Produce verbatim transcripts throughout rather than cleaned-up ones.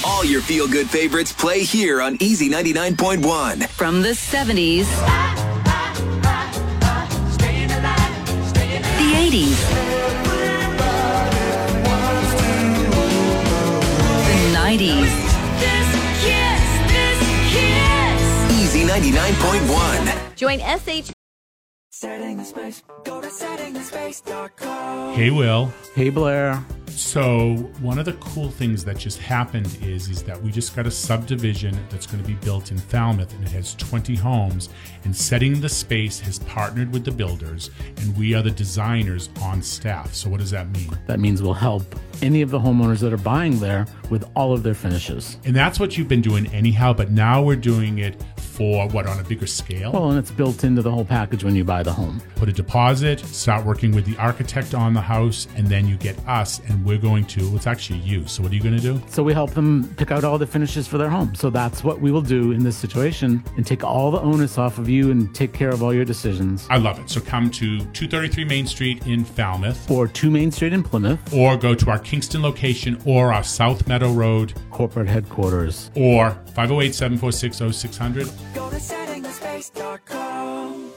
All your feel-good favorites play here on Easy ninety-nine point one. From the seventies, the eighties, the nineties. Easy ninety-nine point one. Join S H. Setting the space, go to setting the space dot com. Hey, Will. Hey, Blair. So one of the cool things that just happened is, is that we just got a subdivision that's going to be built in Falmouth, and it has twenty homes, and Setting the Space has partnered with the builders, and we are the designers on staff. So what does that mean? That means we'll help any of the homeowners that are buying there with all of their finishes. And that's what you've been doing anyhow, but now we're doing it for, what, on a bigger scale? Well, and it's built into the whole package when you buy the home. Put a deposit, start working with the architect on the house, and then you get us, and we're going to, well, it's actually you. So what are you going to do? So we help them pick out all the finishes for their home. So that's what we will do in this situation, and take all the onus off of you and take care of all your decisions. I love it. So come to two thirty-three Main Street in Falmouth. Or two Main Street in Plymouth. Or go to our Kingston location or our South Meadow Road corporate headquarters. Or five oh eight, seven four six, oh six hundred. Go to setting the space dot com.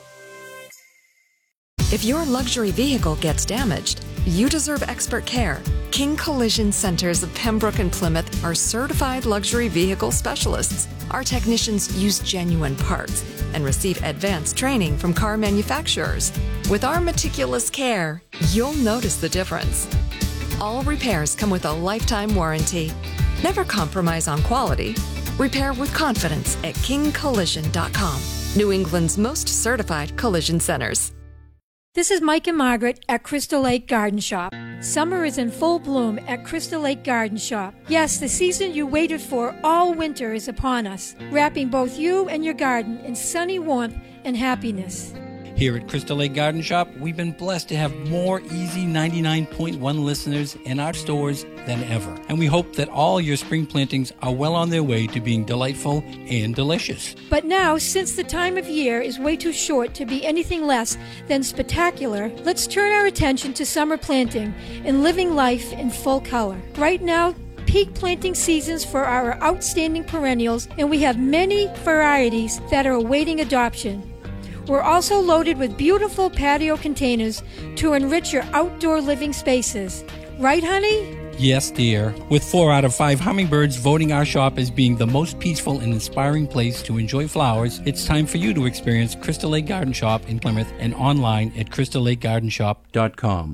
If your luxury vehicle gets damaged, you deserve expert care. King Collision Centers of Pembroke and Plymouth are certified luxury vehicle specialists. Our technicians use genuine parts and receive advanced training from car manufacturers. With our meticulous care, you'll notice the difference. All repairs come with a lifetime warranty. Never compromise on quality. Repair with confidence at king collision dot com. New England's most certified collision centers. This is Mike and Margaret at Crystal Lake Garden Shop. Summer is in full bloom at Crystal Lake Garden Shop. Yes, the season you waited for all winter is upon us, wrapping both you and your garden in sunny warmth and happiness. Here at Crystal Lake Garden Shop, we've been blessed to have more Easy ninety-nine point one listeners in our stores than ever. And we hope that all your spring plantings are well on their way to being delightful and delicious. But now, since the time of year is way too short to be anything less than spectacular, let's turn our attention to summer planting and living life in full color. Right now, peak planting seasons for our outstanding perennials, and we have many varieties that are awaiting adoption. We're also loaded with beautiful patio containers to enrich your outdoor living spaces. Right, honey? Yes, dear. With four out of five hummingbirds voting our shop as being the most peaceful and inspiring place to enjoy flowers, it's time for you to experience Crystal Lake Garden Shop in Plymouth and online at crystal lake garden shop dot com.